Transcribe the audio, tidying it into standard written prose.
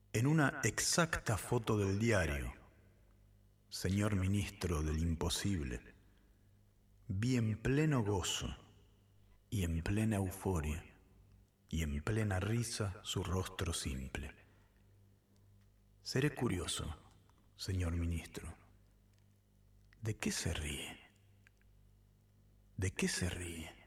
En una exacta foto del diario, señor ministro del imposible, vi en pleno gozo y en plena euforia y en plena risa su rostro simple. Seré curioso, señor ministro. ¿De qué se ríe? ¿De qué se ríe?